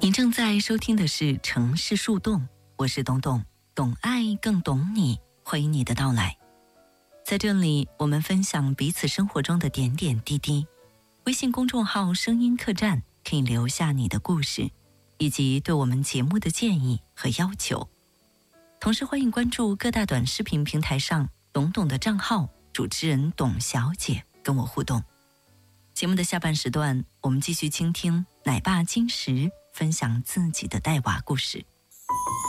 您正在收听的是城市树洞，我是董董，懂爱更懂你，欢迎你的到来。在这里，我们分享彼此生活中的点点滴滴。微信公众号声音客栈可以留下你的故事，以及对我们节目的建议和要求。同时欢迎关注各大短视频平台上董董的账号，主持人董小姐跟我互动。节目的下半时段，我们继续倾听奶爸金石分享自己的带娃故事。